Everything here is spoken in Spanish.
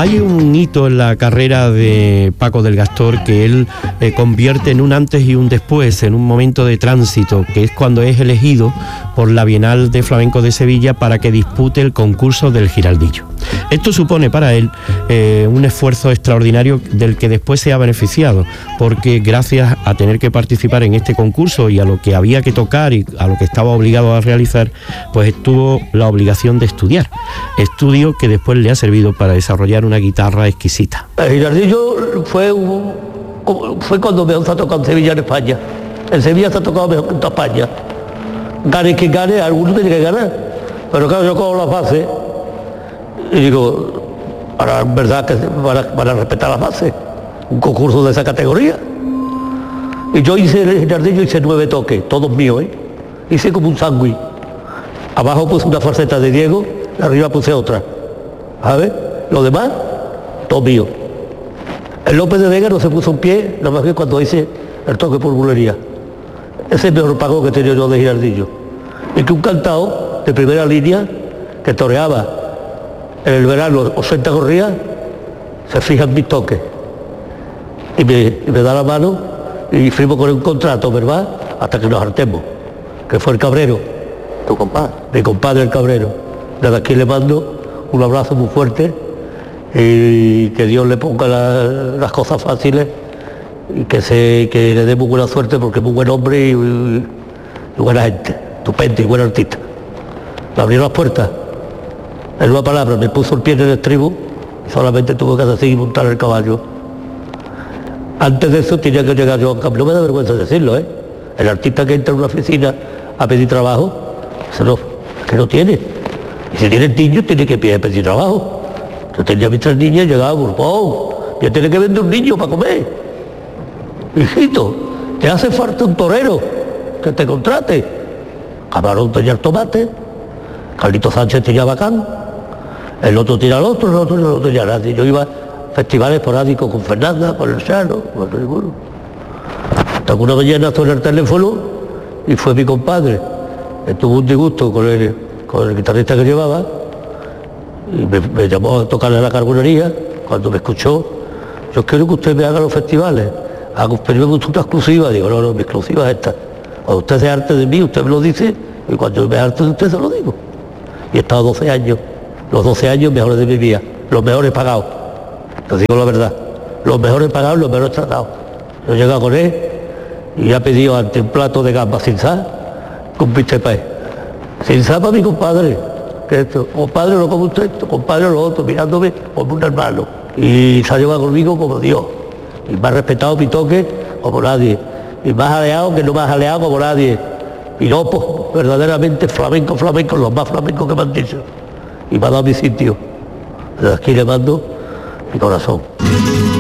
Hay un hito en la carrera de Paco del Gastor que él convierte en un antes y un después, en un momento de tránsito, que es cuando es elegido por la Bienal de Flamenco de Sevilla para que dispute el concurso del Giraldillo. Esto supone para él un esfuerzo extraordinario del que después se ha beneficiado, porque gracias a tener que participar en este concurso y a lo que había que tocar y a lo que estaba obligado a realizar, pues tuvo la obligación de estudiar. Estudio que después le ha servido para desarrollar una guitarra exquisita. El Giraldillo fue cuando mejor se ha tocado en Sevilla, en España. En Sevilla se ha tocado mejor que en toda España. Gane quien gane, alguno tiene que ganar. Pero claro, yo cojo las bases y digo, ahora es verdad que van a respetar las bases, un concurso de esa categoría. Y yo hice el Giraldillo, hice 9 toques, todos míos, hice como un sándwich. Abajo puse una falseta de Diego, arriba puse otra. ¿Sabes? Lo demás, todo mío. El López de Vega no se puso en pie, nada más que cuando hice el toque por bulería. Ese es el mejor pago que he tenido yo de Giraldillo. Y que un cantao de primera línea que toreaba en el verano 80 corridas, se fija en mis toques. Y me da la mano y firmo con un contrato, ¿verdad? Hasta que nos hartemos, que fue el Cabrero. ¿Tu compadre? Mi compadre el Cabrero. Desde aquí le mando un abrazo muy fuerte y que Dios le ponga las cosas fáciles y que le dé muy buena suerte porque es muy buen hombre y buena gente, estupendo y buen artista. Me abrió las puertas. En una palabra, me puso el pie en el estribo y solamente tuve que hacer y montar el caballo. Antes de eso tenía que llegar yo a cambio. No me da vergüenza decirlo, El artista que entra en una oficina a pedir trabajo, que no tiene. Y si tiene niños, tiene que pedir trabajo. Yo tenía mis 3 niñas y llegaba Borbón. Yo tenía que vender un niño para comer. Hijito, te hace falta un torero que te contrate. Camarón tenía el tomate, Carlito Sánchez tenía Bacán, el otro tenía el otro, el otro no tenía nadie. Yo iba a festivales esporádicos con Fernanda, con el Chano, con ninguno. Hasta que una mañana sonó el teléfono y fue mi compadre. Tuvo un disgusto con el guitarrista que llevaba y me llamó a tocarle la carbonería. Cuando me escuchó, yo quiero que usted me haga los festivales, pero me gusta una exclusiva. Digo, no, mi exclusiva es esta. Cuando usted se harte de mí, usted me lo dice, y cuando me harte de usted se lo digo. Y he estado 12 años, los 12 años mejores de mi vida, los mejores pagados. Te digo la verdad, los mejores pagados, los mejores tratados. Yo he llegado con él y ha pedido ante un plato de gambas sin sal, con bistec. Sin sal para mi compadre, que esto, compadre no como usted, compadre lo otro, mirándome como un hermano. Y se ha llevado conmigo como Dios. Y me ha respetado mi toque como nadie. Y me ha jaleado que no me ha jaleado como nadie. Y no, pues, verdaderamente flamenco, los más flamencos que me han dicho. Y me ha dado mi sitio. Desde aquí le mando mi corazón.